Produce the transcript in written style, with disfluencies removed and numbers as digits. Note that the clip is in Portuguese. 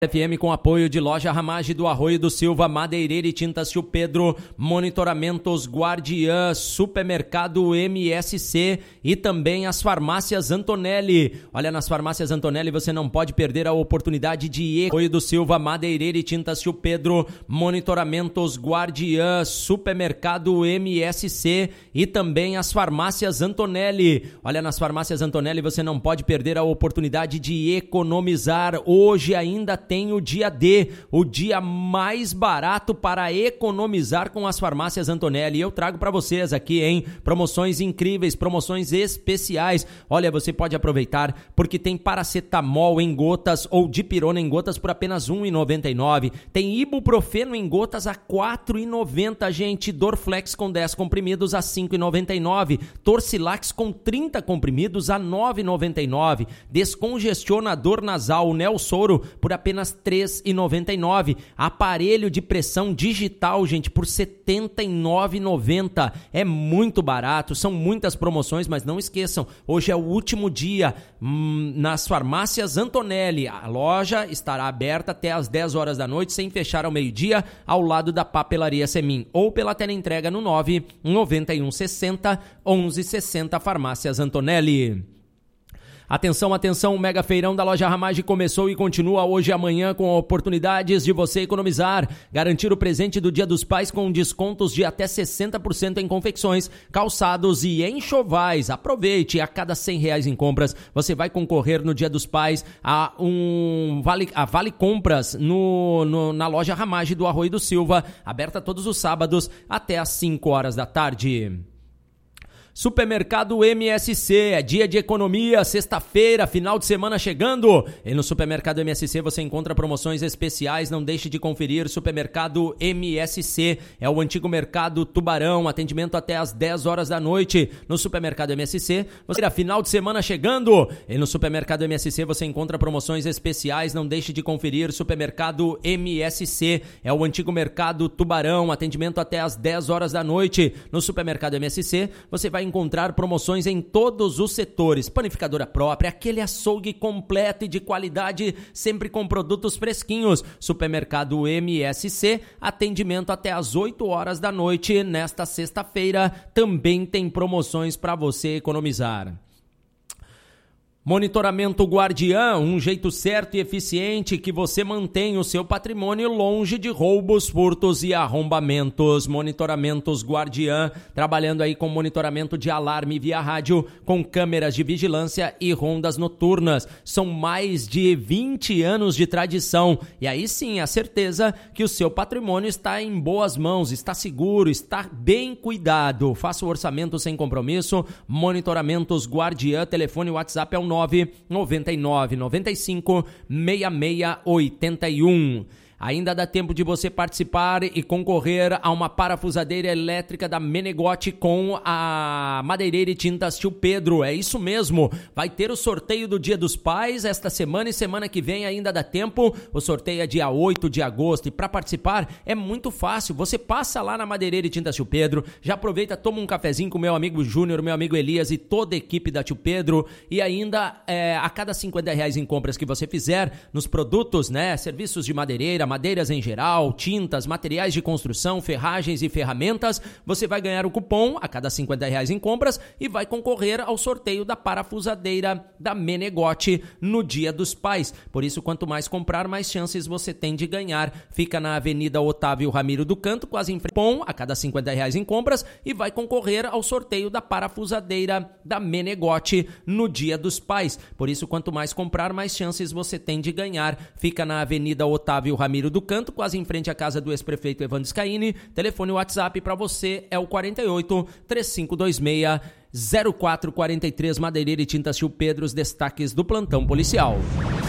FM com apoio de Loja Ramage do Arroio do Silva, Madeireira e Tintas Tio Pedro, Monitoramentos Guardiã, Supermercado MSC e também as farmácias Antonelli. Olha, nas farmácias Antonelli você não pode perder a oportunidade de Arroio do Silva, Madeireira e Tintas Tio Pedro, Monitoramentos Guardiã, Supermercado MSC e também as farmácias Antonelli. Olha, nas farmácias Antonelli você não pode perder a oportunidade de economizar. Hoje ainda tem o dia D, o dia mais barato para economizar com as farmácias Antonelli. Eu trago para vocês aqui, hein, promoções incríveis, promoções especiais. Olha, você pode aproveitar porque tem paracetamol em gotas ou dipirona em gotas por apenas R$ 1,99. Tem ibuprofeno em gotas a R$ 4,90, gente. Dorflex com 10 comprimidos a R$ 5,99. Torcilax com 30 comprimidos a R$ 9,99. Descongestionador nasal Nelsoro por apenas R$ 3,99. Aparelho de pressão digital, gente, por R$ 79,90. É muito barato, são muitas promoções, mas não esqueçam, hoje é o último dia nas farmácias Antonelli. A loja estará aberta até às 10 horas da noite, sem fechar ao meio-dia, ao lado da Papelaria Semin, ou pela teleentrega no 99160 1160, Farmácias Antonelli. Atenção, atenção, o Mega Feirão da Loja Ramage começou e continua hoje e amanhã com oportunidades de você economizar. Garantir o presente do Dia dos Pais com descontos de até 60% em confecções, calçados e enxovais. Aproveite, a cada R$100 em compras, você vai concorrer no Dia dos Pais a Vale Compras na Loja Ramage do Arroio do Silva, aberta todos os sábados até às 5 horas da tarde. Supermercado MSC, é dia de economia, sexta-feira, final de semana chegando. E no Supermercado MSC você encontra promoções especiais, não deixe de conferir. Supermercado MSC, é o antigo Mercado Tubarão, atendimento até às 10 horas da noite. No Supermercado MSC, final de semana chegando. E no Supermercado MSC você encontra promoções especiais, não deixe de conferir. Supermercado MSC, é o antigo Mercado Tubarão, atendimento até às 10 horas da noite. No Supermercado MSC você vai encontrar promoções em todos os setores. Panificadora própria, aquele açougue completo e de qualidade, sempre com produtos fresquinhos. Supermercado MSC, atendimento até às 8 horas da noite. Nesta sexta-feira também tem promoções para você economizar. Monitoramento Guardiã, um jeito certo e eficiente que você mantém o seu patrimônio longe de roubos, furtos e arrombamentos. Monitoramentos Guardiã, trabalhando aí com monitoramento de alarme via rádio, com câmeras de vigilância e rondas noturnas. São mais de 20 anos de tradição e aí sim a certeza que o seu patrimônio está em boas mãos, está seguro, está bem cuidado. Faça o orçamento sem compromisso. Monitoramentos Guardiã, telefone e WhatsApp é o 999 95 6681. Ainda dá tempo de você participar e concorrer a uma parafusadeira elétrica da Menegote com a Madeireira e Tintas Tio Pedro. É isso mesmo, vai ter o sorteio do Dia dos Pais esta semana e semana que vem ainda dá tempo. O sorteio é dia 8 de agosto e para participar é muito fácil. Você passa lá na Madeireira e Tintas Tio Pedro, já aproveita, toma um cafezinho com meu amigo Júnior, meu amigo Elias e toda a equipe da Tio Pedro e ainda a cada R$50 em compras que você fizer nos produtos, né, serviços de madeireira, madeiras em geral, tintas, materiais de construção, ferragens e ferramentas, você vai ganhar o cupom a cada R$50 em compras e vai concorrer ao sorteio da parafusadeira da Menegote no Dia dos Pais. Por isso, quanto mais comprar, mais chances você tem de ganhar. Fica na Avenida Otávio Ramiro do Canto, quase em frente. Cupom a cada R$50 em compras e vai concorrer ao sorteio da parafusadeira da Menegote no Dia dos Pais. Por isso, quanto mais comprar, mais chances você tem de ganhar. Fica na Avenida Otávio Ramiro do Canto, quase em frente à casa do ex-prefeito Evandro Scaini. Telefone WhatsApp para você é o 48 3526 0443. Madeireira e Tintas Tio Pedro, os destaques do plantão policial.